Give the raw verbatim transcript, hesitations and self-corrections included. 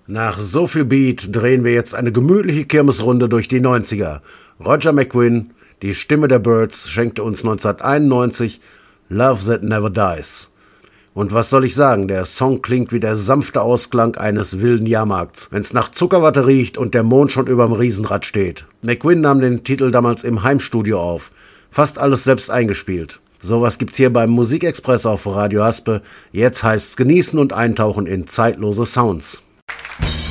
Nach so viel Beat drehen wir jetzt eine gemütliche Kirmesrunde durch die neunziger. Roger McGuinn, die Stimme der Byrds, schenkte uns neunzehnhunderteinundneunzig Love That Never Dies. Und was soll ich sagen, der Song klingt wie der sanfte Ausklang eines wilden Jahrmarkts, wenn's nach Zuckerwatte riecht und der Mond schon überm Riesenrad steht. McGuinn nahm den Titel damals im Heimstudio auf, fast alles selbst eingespielt. Sowas gibt's hier beim Musikexpress auf Radio Haspe. Jetzt heißt's genießen und eintauchen in zeitlose Sounds.